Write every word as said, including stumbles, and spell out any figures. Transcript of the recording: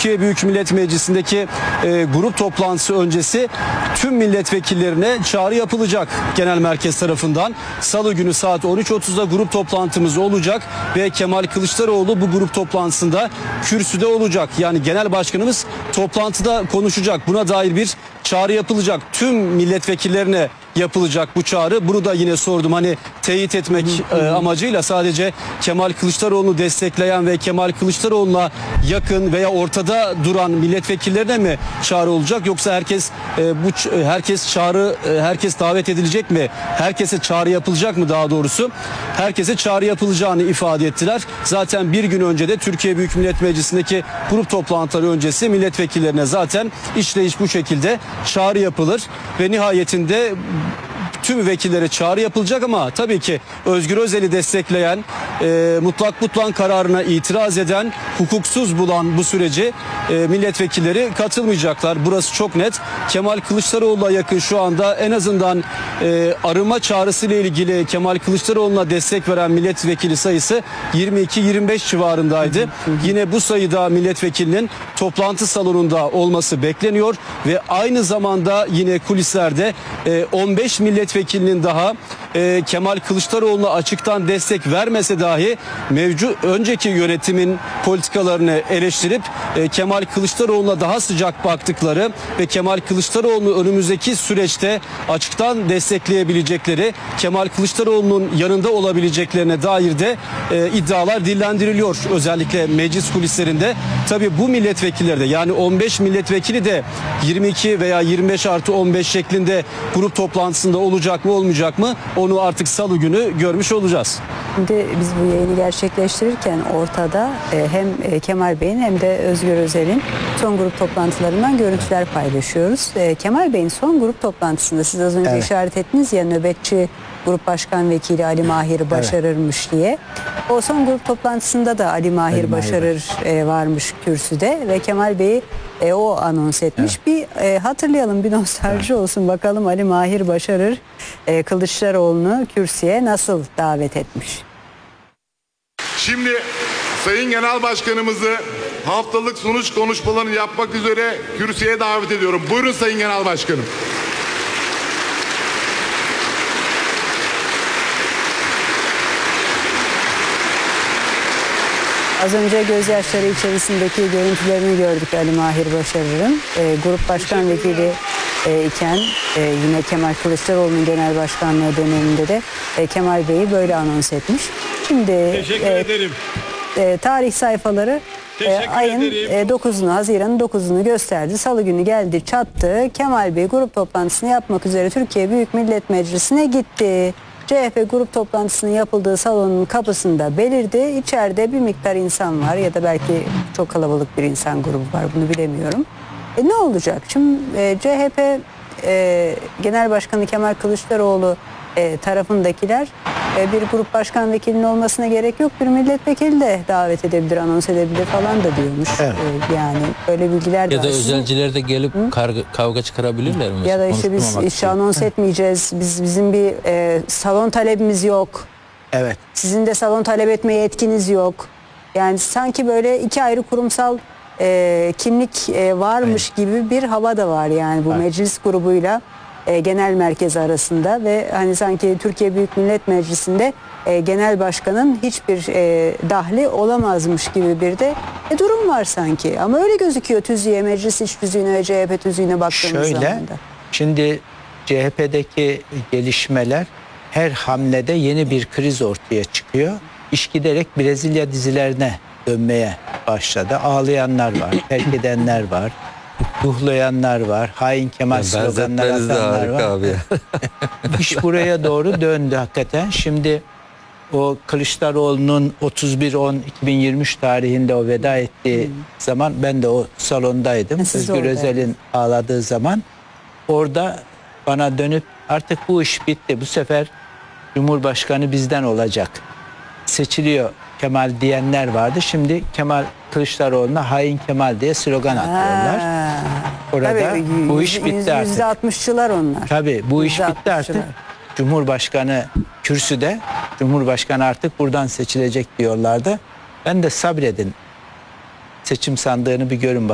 Türkiye Büyük Millet Meclisi'ndeki e, grup toplantısı öncesi tüm milletvekillerine çağrı yapılacak genel merkez tarafından. Salı günü saat on üç otuzda grup toplantımız olacak ve Kemal Kılıçdaroğlu bu grup toplantısında kürsüde olacak. Yani genel başkanımız toplantıda konuşacak. Buna dair bir çağrı yapılacak. Tüm milletvekillerine yapılacak bu çağrı. Bunu da yine sordum. Hani teyit etmek e, amacıyla sadece Kemal Kılıçdaroğlu'nu destekleyen ve Kemal Kılıçdaroğlu'na yakın veya ortada duran milletvekillerine mi çağrı olacak, yoksa herkes e, bu herkes çağrı e, herkes davet edilecek mi? Herkese çağrı yapılacak mı daha doğrusu? Herkese çağrı yapılacağını ifade ettiler. Zaten bir gün önce de Türkiye Büyük Millet Meclisi'ndeki grup toplantıları öncesi milletvekillerine zaten işleyiş bu şekilde çağrı yapılır ve nihayetinde tüm vekillere çağrı yapılacak ama tabii ki Özgür Özel'i destekleyen, e, mutlak butlan kararına itiraz eden, hukuksuz bulan bu süreci e, milletvekilleri katılmayacaklar. Burası çok net. Kemal Kılıçdaroğlu'na yakın şu anda en azından e, arınma çağrısıyla ilgili Kemal Kılıçdaroğlu'na destek veren milletvekili sayısı yirmi iki yirmi beş civarındaydı. Hı hı. Yine bu sayıda milletvekilinin toplantı salonunda olması bekleniyor ve aynı zamanda yine kulislerde e, on beş milletvekili vekilinin daha e, Kemal Kılıçdaroğlu'na açıktan destek vermese dahi mevcut önceki yönetimin politikalarını eleştirip e, Kemal Kılıçdaroğlu'na daha sıcak baktıkları ve Kemal Kılıçdaroğlu'nu önümüzdeki süreçte açıktan destekleyebilecekleri, Kemal Kılıçdaroğlu'nun yanında olabileceklerine dair de e, iddialar dillendiriliyor özellikle meclis kulislerinde. Tabii bu milletvekilleri de, yani on beş milletvekili de yirmi iki veya yirmi beş artı on beş şeklinde grup toplantısında olacak mı olmayacak mı, onu artık salı günü görmüş olacağız. Şimdi biz bu yayını gerçekleştirirken ortada hem Kemal Bey'in hem de Özgür Özel'in son grup toplantılarından görüntüler paylaşıyoruz. Kemal Bey'in son grup toplantısında siz az önce evet. işaret ettiniz ya, nöbetçi Grup Başkan Vekili Ali Mahir Başarır'mış evet. diye. O son grup toplantısında da Ali Mahir Ali Başarır Mahir. varmış kürsüde ve Kemal Bey'i e, o anons etmiş. Evet. Bir e, hatırlayalım, bir nostalji evet. olsun bakalım Ali Mahir Başarır e, Kılıçdaroğlu'nu kürsüye nasıl davet etmiş. Şimdi Sayın Genel Başkanımızı haftalık sunuş konuşmalarını yapmak üzere kürsüye davet ediyorum. Buyurun Sayın Genel Başkanım. Az önce gözyaşları içerisindeki görüntülerini gördük Ali Mahir Başarır'ın. E, Grup Başkan Vekili e, iken e, yine Kemal Kılıçdaroğlu'nun genel başkanlığı döneminde de e, Kemal Bey'i böyle anons etmiş. Şimdi Teşekkür e, ederim. E, tarih sayfaları e, ayın e, dokuzunu, Haziran'ın dokuzunu gösterdi. Salı günü geldi çattı. Kemal Bey grup toplantısını yapmak üzere Türkiye Büyük Millet Meclisi'ne gitti. C H P grup toplantısının yapıldığı salonun kapısında belirdi. İçeride bir miktar insan var ya da belki çok kalabalık bir insan grubu var, bunu bilemiyorum. E, ne olacak? Şimdi e, C H P e, Genel Başkanı Kemal Kılıçdaroğlu e, tarafındakiler e, bir grup başkan vekilinin olmasına gerek yok, bir milletvekili de davet edebilir, anons edebilir falan da diyormuş. Evet. E, yani böyle bilgiler de ya da özelciler de gelip kavga, kavga çıkarabilirler mi? Ya da işte biz işi anons etmeyeceğiz. Biz bizim bir e, salon talebimiz yok. Evet. Sizin de salon talep etmeye yetkiniz yok. Yani sanki böyle iki ayrı kurumsal e, kimlik e, varmış evet. gibi bir hava da var yani bu evet. meclis grubuyla e, genel merkez arasında ve hani sanki Türkiye Büyük Millet Meclisi'nde e, genel başkanın hiçbir e, dahli olamazmış gibi bir de e, durum var sanki. Ama öyle gözüküyor tüzüğe, meclis iç tüzüğüne ve C H P tüzüğüne baktığımız Şöyle, zaman da. Şimdi C H P'deki gelişmeler, her hamlede yeni bir kriz ortaya çıkıyor. İş giderek Brezilya dizilerine dönmeye başladı. Ağlayanlar var, terk edenler var, ruhlayanlar var, hain Kemal sloganlar atanlar var. Abi. İş buraya doğru döndü hakikaten. Şimdi o Kılıçdaroğlu'nun otuz bir on iki bin yirmi üç tarihinde o veda ettiği hmm. zaman ben de o salondaydım. Siz Özgür Özel'in ağladığı zaman orada bana dönüp artık bu iş bitti, bu sefer Cumhurbaşkanı bizden olacak, seçiliyor Kemal diyenler vardı. Şimdi Kemal Kılıçdaroğlu'na hain Kemal diye slogan atıyorlar. Ha. Orada tabii, bu iş bitti artık. yüzde altmışçılar onlar. Tabii bu iş bitti artık. Cumhurbaşkanı kürsüde, Cumhurbaşkanı artık buradan seçilecek diyorlardı. Ben de sabredin, seçim sandığını bir görün bakalım.